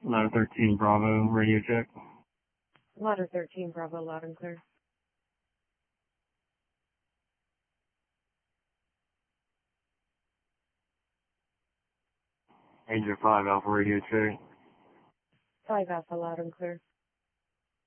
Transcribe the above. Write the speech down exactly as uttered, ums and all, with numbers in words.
Ladder thirteen Bravo, radio check. Ladder thirteen Bravo, loud and clear. Ranger five Alpha, radio check. five Alpha, loud and clear.